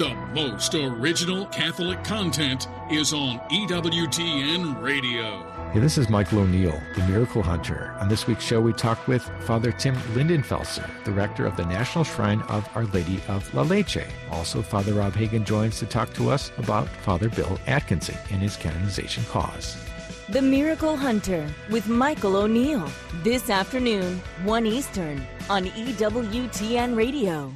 The most original Catholic content is on EWTN Radio. Hey, this is Michael O'Neill, the Miracle Hunter. On this week's show, we talked with Father Tim Lindenfelser, the rector of the National Shrine of Our Lady of La Leche. Also, Father Rob Hagan joins to talk to us about Father Bill Atkinson and his canonization cause. The Miracle Hunter with Michael O'Neill. This afternoon, 1 Eastern, on EWTN Radio.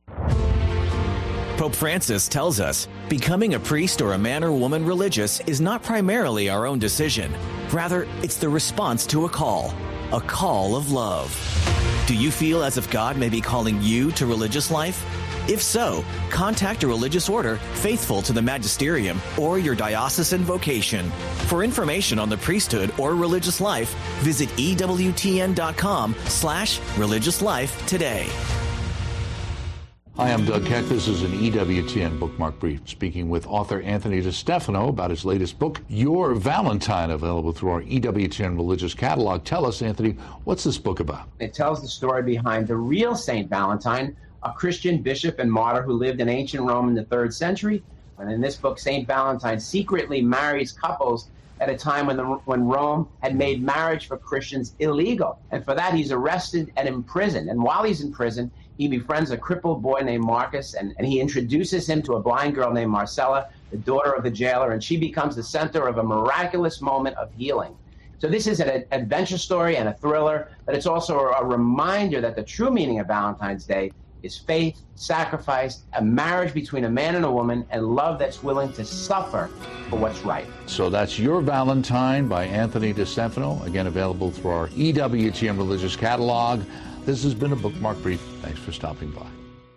Pope Francis tells us becoming a priest or a man or woman religious is not primarily our own decision. Rather, it's the response to a call of love. Do you feel as if God may be calling you to religious life? If so, contact a religious order faithful to the magisterium or your diocesan vocation. For information on the priesthood or religious life, visit EWTN.com/religious life today. Hi, I'm Doug Keck. This is an EWTN Bookmark Brief, speaking with author Anthony DeStefano about his latest book, Your Valentine, available through our EWTN Religious Catalog. Tell us, Anthony, what's this book about? It tells the story behind the real Saint Valentine, a Christian bishop and martyr who lived in ancient Rome in the 3rd century. And in this book, Saint Valentine secretly marries couples at a time when Rome had made marriage for Christians illegal. And for that, he's arrested and imprisoned. And while he's in prison, he befriends a crippled boy named Marcus, and he introduces him to a blind girl named Marcella, the daughter of the jailer, and she becomes the center of a miraculous moment of healing. So this is an adventure story and a thriller, but it's also a reminder that the true meaning of Valentine's Day is faith, sacrifice, a marriage between a man and a woman, and love that's willing to suffer for what's right. So that's Your Valentine by Anthony DeStefano, again available through our EWTN Religious Catalog. This has been a Bookmark Brief. Thanks for stopping by.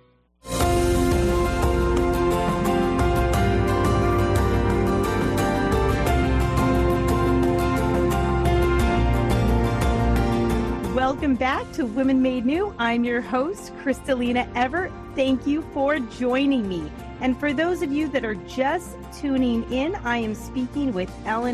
Welcome back to Women Made New. I'm your host, Kristalina Everett. Thank you for joining me. And for those of you that are just tuning in, I am speaking with Ellen